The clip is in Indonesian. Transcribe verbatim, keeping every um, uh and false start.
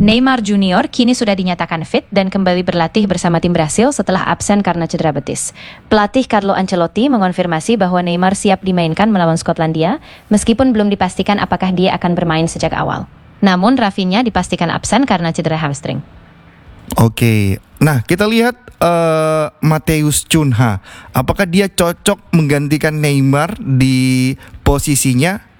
Neymar Junior kini sudah dinyatakan fit dan kembali berlatih bersama tim Brasil setelah absen karena cedera betis. Pelatih Carlo Ancelotti mengonfirmasi bahwa Neymar siap dimainkan melawan Skotlandia, meskipun belum dipastikan apakah dia akan bermain sejak awal. Namun Rafinha dipastikan absen karena cedera hamstring. Oke, nah kita lihat uh, Matheus Cunha. Apakah dia cocok menggantikan Neymar di posisinya?